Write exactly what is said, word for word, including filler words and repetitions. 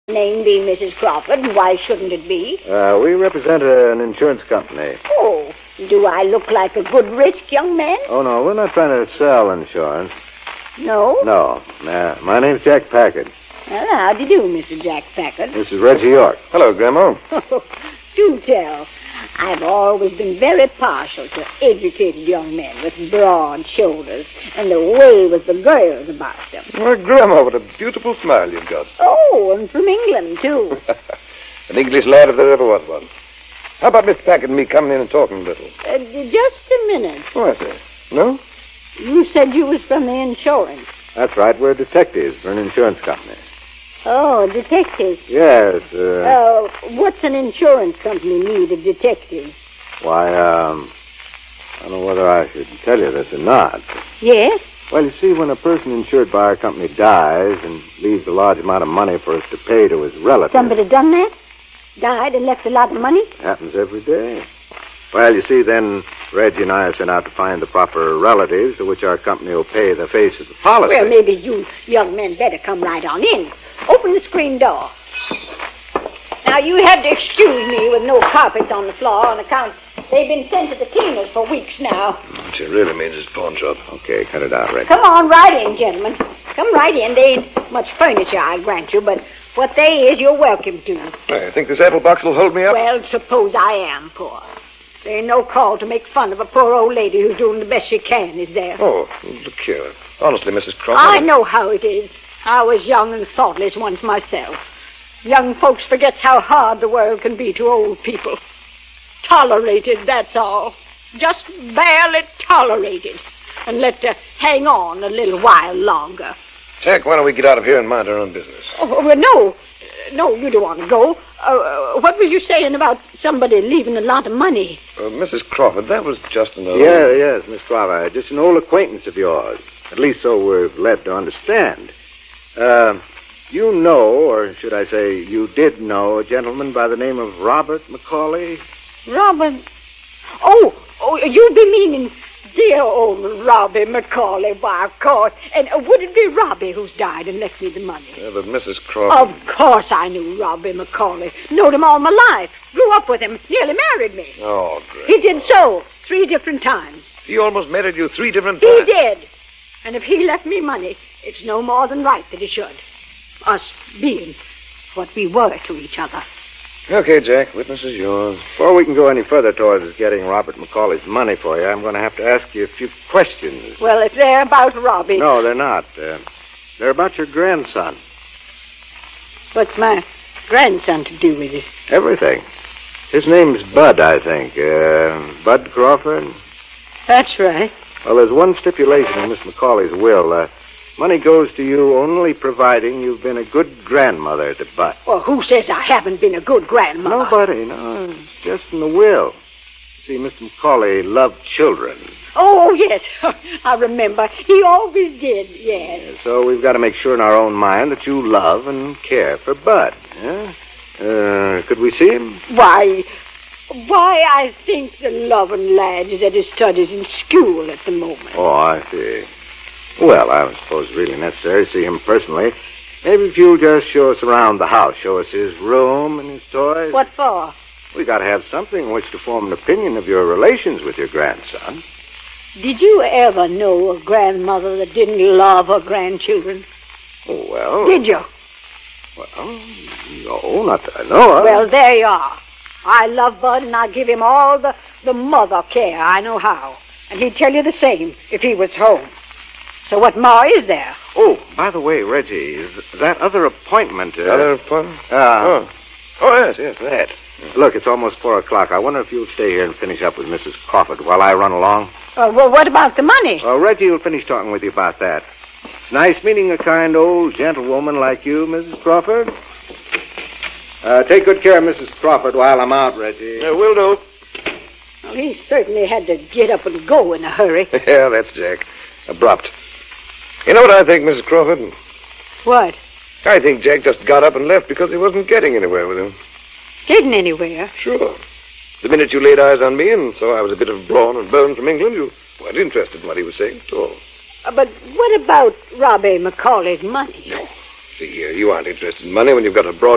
Name be Missus Crawford, and why shouldn't it be? Uh, we represent uh, an insurance company. Oh, do I look like a good risk, young man? Oh, no, we're not trying to sell insurance. No? No. Uh, my name's Jack Packard. Well, how do you do, Mister Jack Packard? This is Reggie York. Hello, Grandma. Do tell. I've always been very partial to educated young men with broad shoulders and the way with the girls about them. Well, Grandma, what a beautiful smile you've got. Oh, and from England, too. An English lad if there ever was one. How about Miss Packard and me coming in and talking a little? Uh, just a minute. Oh, I see. No? You said you was from the insurance. That's right. We're detectives for an insurance company. Oh, detectives. Yes. Uh, uh, what's an insurance company need of detectives? Why, um, I don't know whether I should tell you this or not. Yes? Well, you see, when a person insured by our company dies and leaves a large amount of money for us to pay to his relatives... Somebody done that? Died and left a lot of money? Happens every day. Well, you see, then Reggie and I are sent out to find the proper relatives to which our company will pay the face of the policy. Well, maybe you young men better come right on in. Open the screen door. Now, you have to excuse me with no carpets on the floor on account they've been sent to the cleaners for weeks now. What she really means is pawn shop. Okay, cut it out, Reggie. Come on right in, gentlemen. Come right in. There ain't much furniture, I grant you, but what there is, you're welcome to. I think this apple box will hold me up. Well, suppose I am poor. There ain't no call to make fun of a poor old lady who's doing the best she can, is there? Oh, look here. Honestly, Missus Crawford... I know how it is. I was young and thoughtless once myself. Young folks forgets how hard the world can be to old people. Tolerated, that's all. Just barely tolerated. And let her hang on a little while longer. Jack, why don't we get out of here and mind our own business? Oh, well, no. No, you don't want to go. Uh, what were you saying about somebody leaving a lot of money? Uh, Missus Crawford, that was just another... Yeah, yes, Miss Crawford. Just an old acquaintance of yours. At least so we're led to understand. Uh, you know, or should I say you did know, a gentleman by the name of Robert McCauley? Robert? Oh, oh, you be meaning dear old Robbie McCauley, why, of course. And uh, would it be Robbie who's died and left me the money? Yeah, but Missus Crawford... Of course I knew Robbie McCauley. Knowed him all my life. Grew up with him. Nearly married me. Oh, great. He did so. Three different times. He almost married you three different times? He did. And if he left me money, it's no more than right that he should. Us being what we were to each other. Okay, Jack. Witness is yours. Before we can go any further towards getting Robert McCauley's money for you, I'm going to have to ask you a few questions. Well, if they're about Robbie... No, they're not. Uh, they're about your grandson. What's my grandson to do with it? Everything. His name's Bud, I think. Uh, Bud Crawford? That's right. Well, there's one stipulation in Miss McCauley's will. Uh, money goes to you only providing you've been a good grandmother to Bud. Well, who says I haven't been a good grandmother? Nobody, no. It's just in the will. See, Mister McCauley loved children. Oh, yes. I remember. He always did, yes. Yeah, so we've got to make sure in our own mind that you love and care for Bud. Yeah? Uh, could we see him? Why... Why, I think the loving lad is at his studies in school at the moment. Oh, I see. Well, I don't suppose it's really necessary to see him personally. Maybe if you'll just show us around the house, show us his room and his toys. What for? We got to have something in which to form an opinion of your relations with your grandson. Did you ever know a grandmother that didn't love her grandchildren? Oh, well... Did you? Well, no, not that I know of. Well, there you are. I love Bud, and I give him all the, the mother care I know how. And he'd tell you the same if he was home. So what more is there? Oh, by the way, Reggie, is that other appointment... Uh, Other appointment? Uh, oh. oh, yes, yes, that. Look, it's almost four o'clock. I wonder if you'll stay here and finish up with Missus Crawford while I run along. Uh, well, what about the money? Well, Reggie will finish talking with you about that. It's nice meeting a kind old gentlewoman like you, Missus Crawford. Uh, take good care of Missus Crawford while I'm out, Reggie. Uh, will do. Well, he certainly had to get up and go in a hurry. Yeah, that's Jack. Abrupt. You know what I think, Missus Crawford? What? I think Jack just got up and left because he wasn't getting anywhere with him. Getting anywhere? Sure. The minute you laid eyes on me and saw I was a bit of brawn and bone from England, you weren't interested in what he was saying at all. Uh, but what about Robbie McCauley's money? No. See here, you aren't interested in money when you've got a broad